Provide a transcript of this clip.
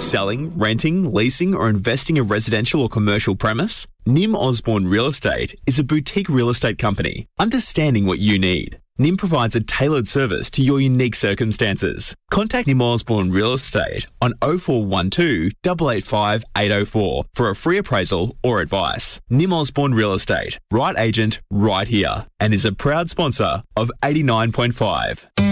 Selling, renting, leasing or investing a residential or commercial premise? Nim Osborne Real Estate is a boutique real estate company understanding what you need. Nim provides a tailored service to your unique circumstances. Contact Nim Osborne Real Estate on 0412 885 804 for a free appraisal or advice. Nim Osborne Real Estate, right agent, right here, and is a proud sponsor of 89.5.